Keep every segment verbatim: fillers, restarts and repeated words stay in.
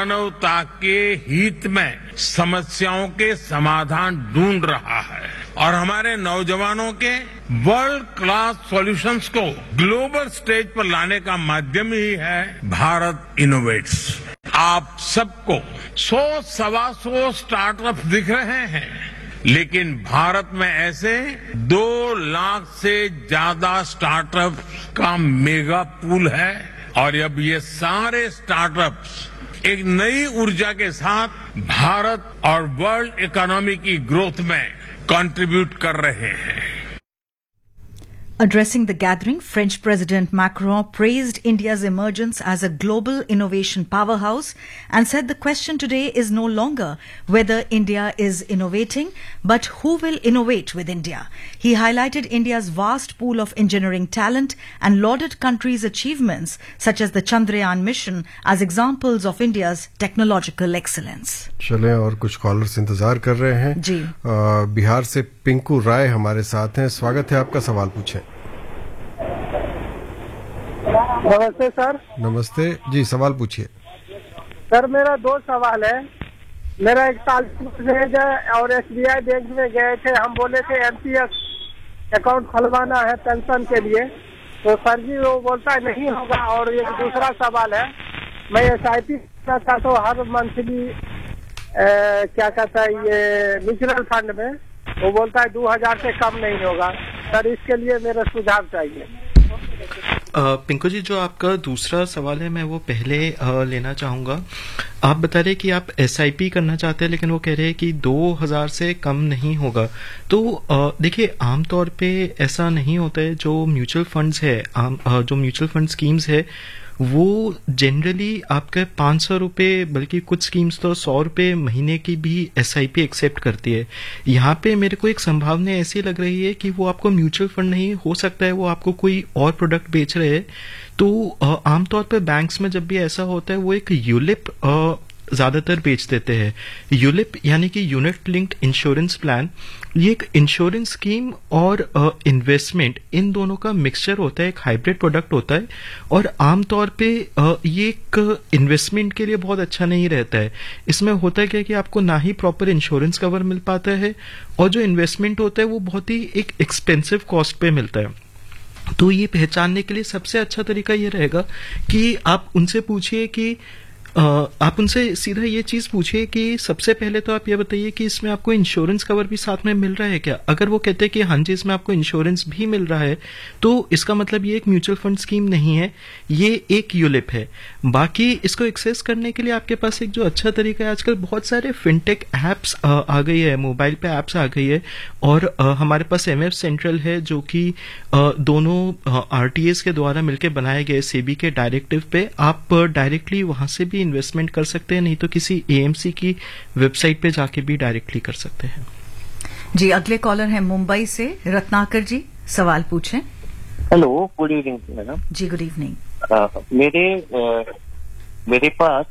मानवता के हित में समस्याओं के समाधान ढूंढ रहा है और हमारे नौजवानों के वर्ल्ड क्लास सॉल्यूशंस को ग्लोबल स्टेज पर लाने का माध्यम ही है भारत इनोवेट्स। आप सबको सौ सवा सौ स्टार्टअप दिख रहे हैं, लेकिन भारत में ऐसे दो लाख से ज्यादा स्टार्टअप का मेगा पूल है और अब ये सारे स्टार्टअप्स एक नई ऊर्जा के साथ भारत और वर्ल्ड इकोनॉमी की ग्रोथ में कंट्रीब्यूट कर रहे हैं। Addressing the gathering, French President Macron praised India's emergence as a global innovation powerhouse and said the question today is no longer whether India is innovating, but who will innovate with India. He highlighted India's vast pool of engineering talent and lauded country's achievements such as the Chandrayaan mission as examples of India's technological excellence. चले और कुछ callers इंतजार कर रहे हैं जी। आ, बिहार से पिंकू राय हमारे साथ हैं। स्वागत है आपका, सवाल पूछें। नमस्ते सर। नमस्ते जी, सवाल पूछिए। सर मेरा दो सवाल है। मेरा एक साल और एसबीआई बैंक में गए थे, हम बोले थे एमपीएस अकाउंट खुलवाना है पेंशन के लिए, तो सर जी वो बोलता है नहीं होगा। और एक दूसरा सवाल है, मैं एस आई पी करना चाहता हूँ हर मंथली क्या कहता है ये म्यूचुअल फंड में, वो बोलता है दो हजार से कम नहीं होगा। सर इसके लिए मेरा सुझाव चाहिए। पिंकू जी, जो आपका दूसरा सवाल है मैं वो पहले आ, लेना चाहूंगा। आप बता रहे कि आप एसआईपी करना चाहते हैं, लेकिन वो कह रहे हैं कि दो हजार से कम नहीं होगा। तो देखिए, आमतौर पे ऐसा नहीं होता है। जो म्यूचुअल फंड्स है, आम, आ, जो म्यूचुअल फंड स्कीम्स है वो जनरली आपके पाँच सौ रुपये, बल्कि कुछ स्कीम्स तो सौ रुपये महीने की भी एसआईपी एक्सेप्ट करती है। यहाँ पे मेरे को एक संभावना ऐसी लग रही है कि वो आपको म्यूचुअल फंड नहीं, हो सकता है वो आपको कोई और प्रोडक्ट बेच रहे हैं। तो आमतौर पे बैंक्स में जब भी ऐसा होता है वो एक यूलिप ज्यादातर बेच देते हैं। यूलिप यानी कि यूनिट लिंक्ड इंश्योरेंस प्लान, ये एक इंश्योरेंस स्कीम और इन्वेस्टमेंट, इन दोनों का मिक्सचर होता है, एक हाइब्रिड प्रोडक्ट होता है। और आमतौर पे uh, ये एक इन्वेस्टमेंट के लिए बहुत अच्छा नहीं रहता है। इसमें होता है क्या कि आपको ना ही प्रॉपर इंश्योरेंस कवर मिल पाता है, और जो इन्वेस्टमेंट होता है वो बहुत ही एक एक्सपेंसिव कॉस्ट पे मिलता है। तो ये पहचानने के लिए सबसे अच्छा तरीका ये रहेगा कि आप उनसे पूछिए कि Uh, आप उनसे सीधा ये चीज पूछिए कि सबसे पहले तो आप ये बताइए कि इसमें आपको इंश्योरेंस कवर भी साथ में मिल रहा है क्या। अगर वो कहते हैं कि हाँ जी इसमें आपको इंश्योरेंस भी मिल रहा है, तो इसका मतलब ये एक म्यूचुअल फंड स्कीम नहीं है, ये एक यूलिप है। बाकी इसको एक्सेस करने के लिए आपके पास एक जो अच्छा तरीका है, आजकल बहुत सारे फिनटेक एप्स आ गई है, मोबाइल पे एप्स आ गई है। और आ, हमारे पास एम एफ सेंट्रल है, जो कि दोनों आरटीएस के द्वारा मिलकर बनाए गए सेबी के डायरेक्टिव पे आप डायरेक्टली वहां से भी इन्वेस्टमेंट कर सकते हैं, नहीं तो किसी एएमसी की वेबसाइट पे जाके भी डायरेक्टली कर सकते हैं। जी, अगले कॉलर हैं मुंबई से, रत्नाकर जी, सवाल पूछें। Hello, good evening madam. जी, गुड इवनिंग। मेरे आ, मेरे पास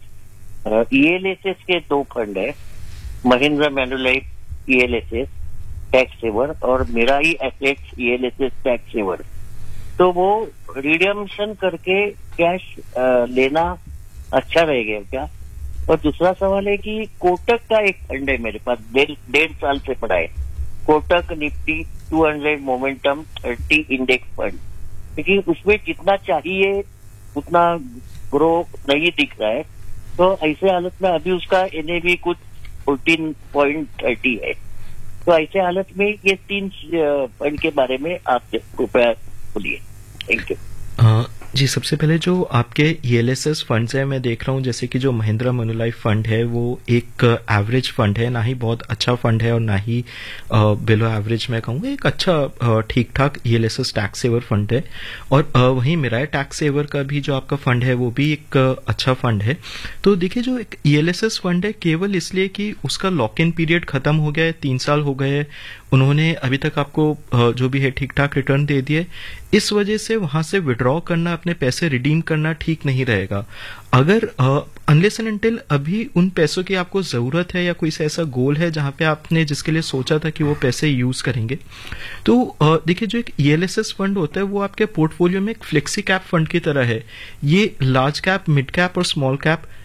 ईएलएसएस के दो फंड है, महिंद्रा मैन्युलाइफ ईएलएसएस टैक्स सेवर और मेरा ही एसेट्स ईएलएसएस टैक्स सेवर। तो वो रिडेम्पशन करके कैश आ, लेना अच्छा रहेगा क्या? और दूसरा सवाल है कि कोटक का एक फंड है मेरे पास, डेढ़ साल से पड़ा है, कोटक निफ्टी दो सौ मोमेंटम तीस इंडेक्स फंड, लेकिन उसमें जितना चाहिए उतना ग्रो नहीं दिख रहा है। तो ऐसे हालत में अभी उसका एनएवी कुछ चौदह पॉइंट तीस है। तो ऐसे हालत में ये तीन फंड के बारे में आप कृपया बोलिए। Thank you. जी, सबसे पहले जो आपके ईएलएसएस फंड्स हैं, मैं देख रहा हूँ जैसे कि जो महिंद्रा मैन्युलाइफ फंड है वो एक एवरेज फंड है, ना ही बहुत अच्छा फंड है और ना ही बिलो एवरेज, मैं कहूँगा एक अच्छा ठीक ठाक ईएलएसएस टैक्स सेवर फंड है। और वहीं मेरा टैक्स सेवर का भी जो आपका फंड है वो भी एक अच्छा फंड है। तो देखिए, जो एक ईएलएसएस फंड है केवल इसलिए कि उसका लॉक इन पीरियड खत्म हो गया है, तीन साल हो गए, उन्होंने अभी तक आपको जो भी है ठीक ठाक रिटर्न दे दिए, इस वजह से वहां से विड्रॉ करना, अपने पैसे रिडीम करना ठीक नहीं रहेगा। अगर अनलेस एंड अनटिल अभी उन पैसों की आपको जरूरत है या कोई ऐसा गोल है जहां पे आपने जिसके लिए सोचा था कि वो पैसे यूज करेंगे, तो देखिए जो एक ईएलएसएस फंड होता है वो आपके पोर्टफोलियो में एक फ्लेक्सी कैप फंड की तरह है। ये लार्ज कैप, मिड कैप और स्मॉल कैप